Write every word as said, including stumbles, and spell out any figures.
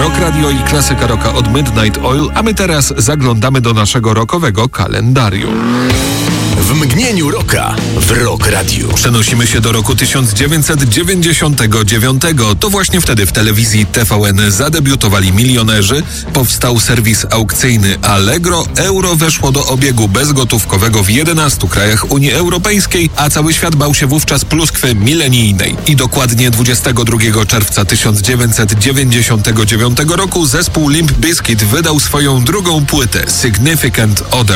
Rock Radio i klasyka rocka od Midnight Oil, a my teraz zaglądamy do naszego rockowego kalendarium. W mgnieniu rocka w Rock Radio. Przenosimy się do roku tysiąc dziewięćset dziewięćdziesiątego dziewiątego. To właśnie wtedy w telewizji T V N zadebiutowali milionerzy, powstał serwis aukcyjny Allegro, euro weszło do obiegu bezgotówkowego w jedenastu krajach Unii Europejskiej, a cały świat bał się wówczas pluskwy milenijnej. I dokładnie dwudziestego drugiego czerwca tysiąc dziewięćset dziewięćdziesiątego dziewiątego roku zespół Limp Bizkit wydał swoją drugą płytę Significant Other.